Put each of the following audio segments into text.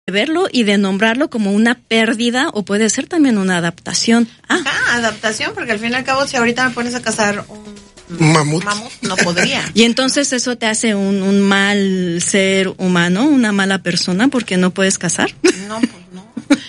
verlo y de nombrarlo como una pérdida o puede ser también una adaptación. Adaptación, porque al fin y al cabo si ahorita me pones a cazar un mamut, no podría. Y entonces eso te hace un mal ser humano, una mala persona porque no puedes cazar. No, pues no.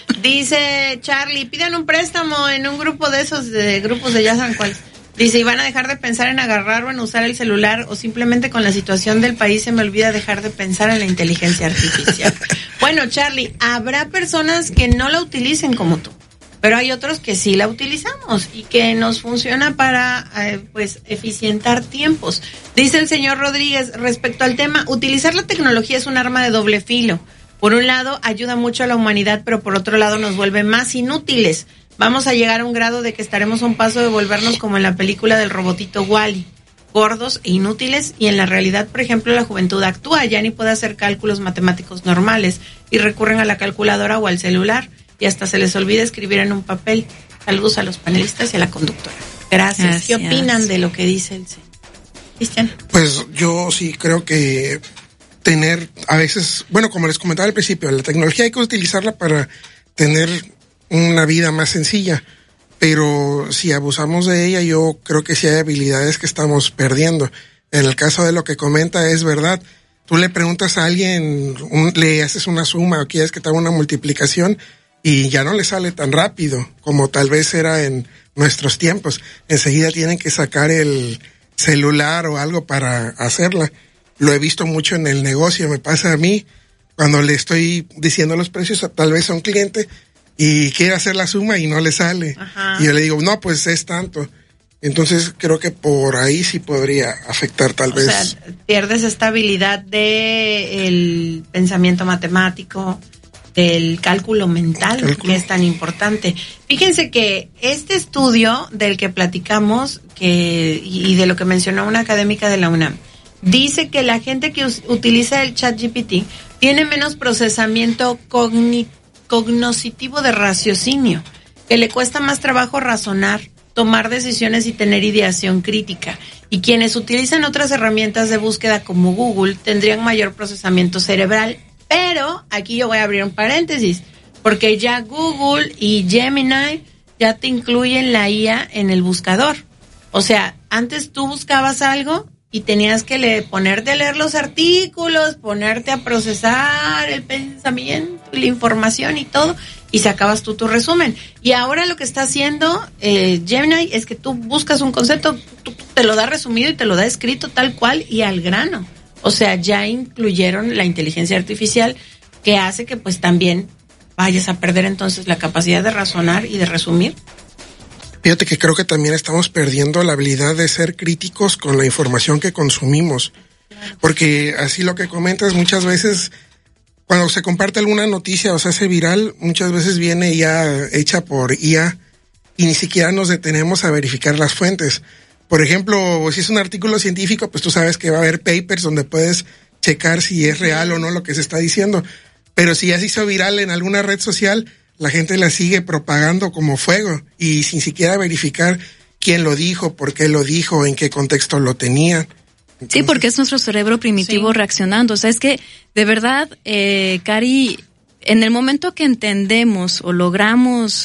Dice Charlie, pidan un préstamo en un grupo de esos de grupos de ya saben cuáles. Dice, y van a dejar de pensar en agarrar o en usar el celular o simplemente con la situación del país se me olvida dejar de pensar en la inteligencia artificial. Bueno, Charlie, habrá personas que no la utilicen como tú, pero hay otros que sí la utilizamos y que nos funciona para, eficientar tiempos. Dice el señor Rodríguez, respecto al tema, utilizar la tecnología es un arma de doble filo. Por un lado, ayuda mucho a la humanidad, pero por otro lado nos vuelve más inútiles. Vamos a llegar a un grado de que estaremos a un paso de volvernos como en la película del robotito Wall-E, gordos e inútiles, y en la realidad, por ejemplo, la juventud actúa, ya ni puede hacer cálculos matemáticos normales y recurren a la calculadora o al celular y hasta se les olvida escribir en un papel. Saludos a los panelistas y a la conductora. Gracias. ¿Qué opinan de lo que dice el señor Cristian? Pues yo sí creo que tener, a veces, bueno, como les comentaba al principio, la tecnología hay que utilizarla para tener una vida más sencilla, pero si abusamos de ella, yo creo que sí hay habilidades que estamos perdiendo. En el caso de lo que comenta, es verdad. Tú le preguntas a alguien, le haces una suma o quieres que te haga una multiplicación y ya no le sale tan rápido como tal vez era en nuestros tiempos. Enseguida tienen que sacar el celular o algo para hacerla. Lo he visto mucho en el negocio, me pasa a mí, cuando le estoy diciendo los precios tal vez a un cliente y quiere hacer la suma y no le sale. Ajá. Y yo le digo, no, pues es tanto. Entonces creo que por ahí sí podría afectar tal vez. O sea, pierdes esta habilidad de el pensamiento matemático, del cálculo mental, que es tan importante. Fíjense que este estudio del que platicamos y de lo que mencionó una académica de la UNAM, dice que la gente que utiliza el ChatGPT tiene menos procesamiento cognoscitivo de raciocinio, que le cuesta más trabajo razonar, tomar decisiones y tener ideación crítica. Y quienes utilizan otras herramientas de búsqueda como Google tendrían mayor procesamiento cerebral. Pero aquí yo voy a abrir un paréntesis, porque ya Google y Gemini ya te incluyen la IA en el buscador. O sea, antes tú buscabas algo y tenías que ponerte a leer los artículos, ponerte a procesar el pensamiento, la información y todo, y sacabas tú tu resumen. Y ahora lo que está haciendo Gemini es que tú buscas un concepto, te lo da resumido y te lo da escrito tal cual y al grano. O sea, ya incluyeron la inteligencia artificial, que hace que pues también vayas a perder entonces la capacidad de razonar y de resumir. Fíjate que creo que también estamos perdiendo la habilidad de ser críticos con la información que consumimos. Porque así lo que comentas, muchas veces cuando se comparte alguna noticia o se hace viral, muchas veces viene ya hecha por IA y ni siquiera nos detenemos a verificar las fuentes. Por ejemplo, si es un artículo científico, pues tú sabes que va a haber papers donde puedes checar si es real o no lo que se está diciendo. Pero si ya se hizo viral en alguna red social, la gente la sigue propagando como fuego y sin siquiera verificar quién lo dijo, por qué lo dijo, en qué contexto lo tenía. Entonces, sí, porque es nuestro cerebro primitivo reaccionando. O sea, es que de verdad, Cari, en el momento que entendemos o logramos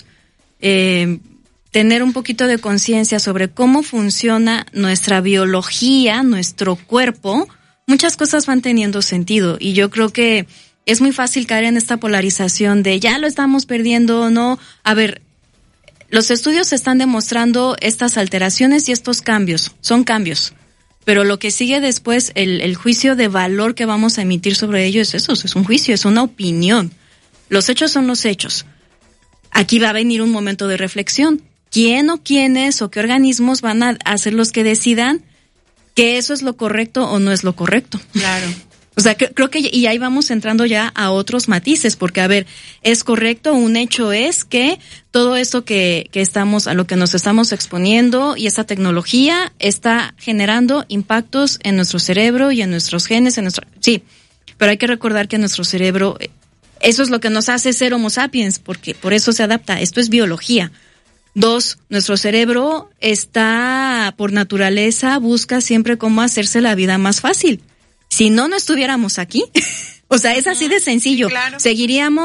tener un poquito de conciencia sobre cómo funciona nuestra biología, nuestro cuerpo, muchas cosas van teniendo sentido. Y yo creo que es muy fácil caer en esta polarización de ya lo estamos perdiendo o no. A ver, los estudios están demostrando estas alteraciones y estos cambios. Son cambios. Pero lo que sigue después, el juicio de valor que vamos a emitir sobre ello es eso, es un juicio, es una opinión. Los hechos son los hechos. Aquí va a venir un momento de reflexión. ¿Quién o quiénes o qué organismos van a ser los que decidan que eso es lo correcto o no es lo correcto? Claro. O sea, creo que y ahí vamos entrando ya a otros matices, porque a ver, es correcto, un hecho es que todo esto que estamos, a lo que nos estamos exponiendo y esta tecnología está generando impactos en nuestro cerebro y en nuestros genes, sí, pero hay que recordar que nuestro cerebro, eso es lo que nos hace ser Homo sapiens, porque por eso se adapta, esto es biología. 2, nuestro cerebro está, por naturaleza, busca siempre cómo hacerse la vida más fácil. Si no estuviéramos aquí, o sea, es así de sencillo. Claro. Seguiríamos